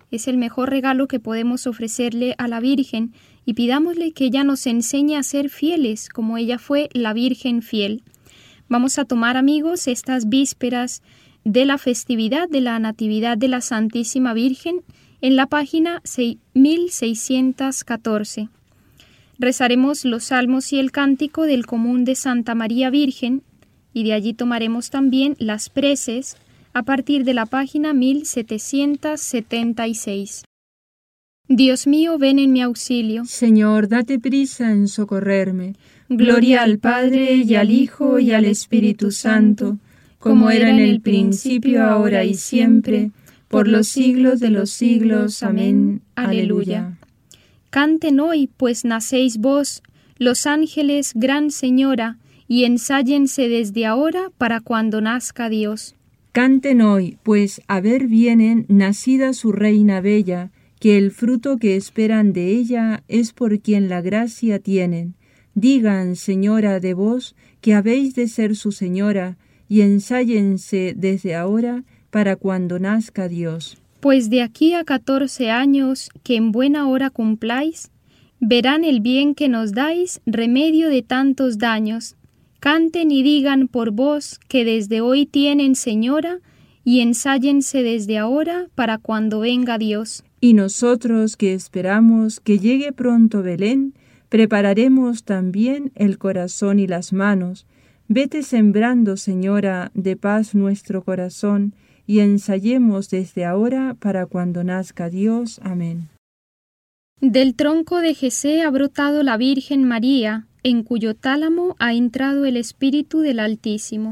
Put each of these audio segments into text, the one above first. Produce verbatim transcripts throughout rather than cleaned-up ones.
Es el mejor regalo que podemos ofrecerle a la Virgen y pidámosle que ella nos enseñe a ser fieles como ella fue la Virgen fiel. Vamos a tomar, amigos, estas vísperas de la festividad de la Natividad de la Santísima Virgen en la página mil seiscientos catorce. Rezaremos los salmos y el cántico del común de Santa María Virgen y de allí tomaremos también las preces a partir de la página mil setecientos setenta y seis. Dios mío, ven en mi auxilio. Señor, date prisa en socorrerme. Gloria al Padre, y al Hijo, y al Espíritu Santo, como era en el principio, ahora y siempre, por los siglos de los siglos. Amén. Aleluya. Canten hoy, pues nacéis vos, los ángeles, gran Señora, y ensállense desde ahora para cuando nazca Dios. Canten hoy, pues a ver vienen nacida su reina bella, que el fruto que esperan de ella es por quien la gracia tienen. Digan, Señora, de vos, que habéis de ser su Señora, y ensállense desde ahora para cuando nazca Dios. Pues de aquí a catorce años, que en buena hora cumpláis, verán el bien que nos dais, remedio de tantos daños. Canten y digan por vos que desde hoy tienen Señora, y ensállense desde ahora para cuando venga Dios. Y nosotros que esperamos que llegue pronto Belén, prepararemos también el corazón y las manos. Vete sembrando, Señora, de paz nuestro corazón, y ensayemos desde ahora para cuando nazca Dios. Amén. Del tronco de Jesé ha brotado la Virgen María, en cuyo tálamo ha entrado el Espíritu del Altísimo.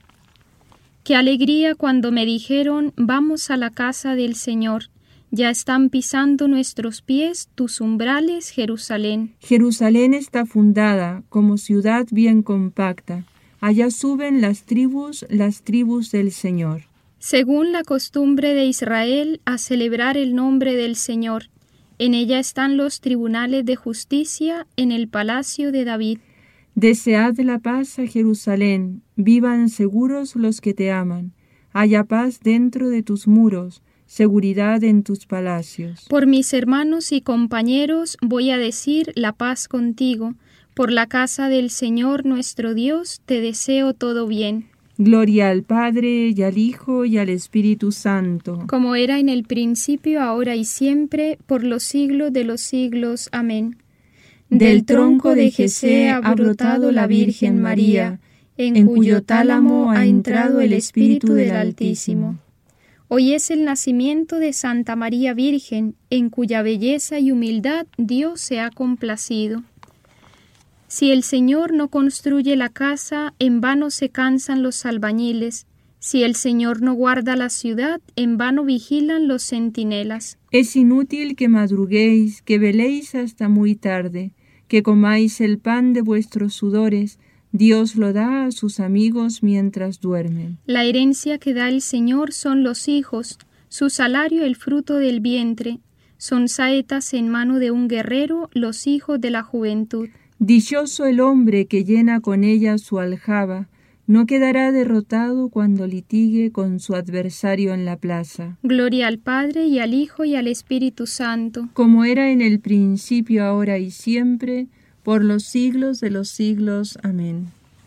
Qué alegría cuando me dijeron, vamos a la casa del Señor. Ya están pisando nuestros pies tus umbrales, Jerusalén. Jerusalén está fundada como ciudad bien compacta. Allá suben las tribus, las tribus del Señor. Según la costumbre de Israel, a celebrar el nombre del Señor. En ella están los tribunales de justicia en el palacio de David. Desead la paz a Jerusalén, vivan seguros los que te aman. Haya paz dentro de tus muros, seguridad en tus palacios. Por mis hermanos y compañeros voy a decir la paz contigo. Por la casa del Señor nuestro Dios te deseo todo bien. Gloria al Padre, y al Hijo, y al Espíritu Santo. Como era en el principio, ahora y siempre, por los siglos de los siglos. Amén. Del tronco de Jesé ha brotado la Virgen María, en cuyo tálamo ha entrado el Espíritu del Altísimo. Hoy es el nacimiento de Santa María Virgen, en cuya belleza y humildad Dios se ha complacido. Si el Señor no construye la casa, en vano se cansan los albañiles. Si el Señor no guarda la ciudad, en vano vigilan los centinelas. Es inútil que madruguéis, que veléis hasta muy tarde, que comáis el pan de vuestros sudores. Dios lo da a sus amigos mientras duermen. La herencia que da el Señor son los hijos, su salario el fruto del vientre. Son saetas en mano de un guerrero, los hijos de la juventud. Dichoso el hombre que llena con ella su aljaba, no quedará derrotado cuando litigue con su adversario en la plaza. Gloria al Padre, y al Hijo, y al Espíritu Santo. Como era en el principio, ahora y siempre, por los siglos de los siglos. Amén.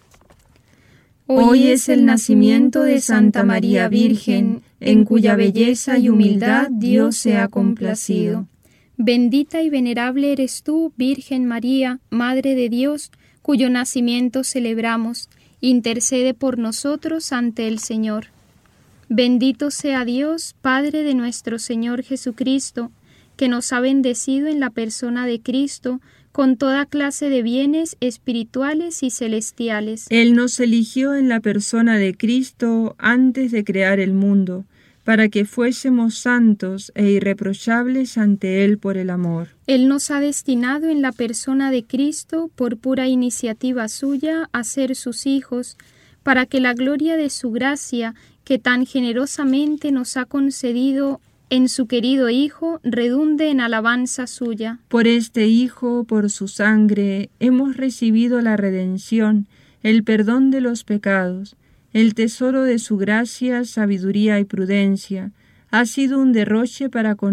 Hoy es el nacimiento de Santa María Virgen, en cuya belleza y humildad Dios se ha complacido. Bendita y venerable eres tú, Virgen María, Madre de Dios, cuyo nacimiento celebramos. Intercede por nosotros ante el Señor. Bendito sea Dios, Padre de nuestro Señor Jesucristo, que nos ha bendecido en la persona de Cristo con toda clase de bienes espirituales y celestiales. Él nos eligió en la persona de Cristo antes de crear el mundo, para que fuésemos santos e irreprochables ante Él por el amor. Él nos ha destinado en la persona de Cristo, por pura iniciativa suya, a ser sus hijos, para que la gloria de su gracia, que tan generosamente nos ha concedido en su querido Hijo, redunde en alabanza suya. Por este Hijo, por su sangre, hemos recibido la redención, el perdón de los pecados. El tesoro de su gracia, sabiduría y prudencia ha sido un derroche para con